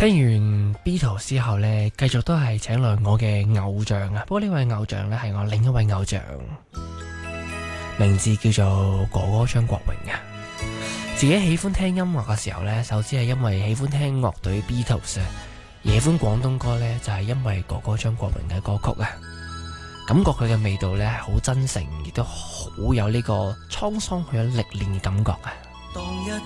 聽完 Beatles 之後呢，繼續都係請來我嘅偶像啊！不過呢位偶像呢，係我另一位偶像，名字叫做哥哥張國榮啊！自己喜歡聽音樂嘅時候呢，首先係因為喜歡聽樂隊 Beatles 啊，而喜歡廣東歌呢，就係因為哥哥張國榮嘅歌曲啊！感覺佢嘅味道呢，好真誠，亦都好有呢個滄桑、好有歷練嘅感覺啊！